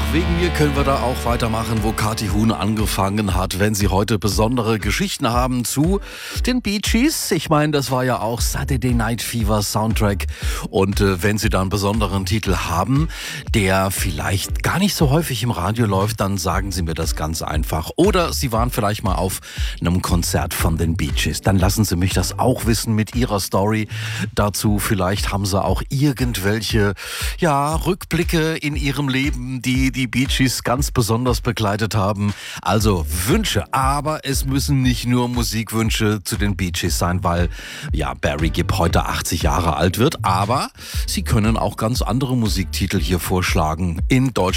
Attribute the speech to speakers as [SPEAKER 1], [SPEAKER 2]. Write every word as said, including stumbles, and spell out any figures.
[SPEAKER 1] Wegen mir können wir da auch weitermachen, wo Kathi Huhn angefangen hat, wenn Sie heute besondere Geschichten haben zu den Bee Gees. Ich meine, das war ja auch Saturday Night Fever Soundtrack. Und äh, wenn Sie da einen besonderen Titel haben, der vielleicht gar nicht so häufig im Radio läuft, dann sagen Sie mir das ganz einfach. Oder Sie waren vielleicht mal auf einem Konzert von den Bee Gees. Dann lassen Sie mich das auch wissen mit Ihrer Story dazu. Vielleicht haben Sie auch irgendwelche ja, Rückblicke in Ihrem Leben, die die Bee Gees ganz besonders begleitet haben. Also Wünsche, aber es müssen nicht nur Musikwünsche zu den Bee Gees sein, weil ja Barry Gibb heute achtzig Jahre alt wird, aber Sie können auch ganz andere Musiktitel hier vorschlagen in Deutschland.